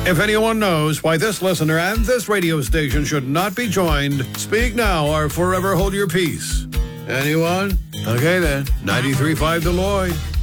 If anyone knows why this listener and this radio station should not be joined, speak now or forever hold your peace. Anyone? Okay then, 93.5 The Lloyd.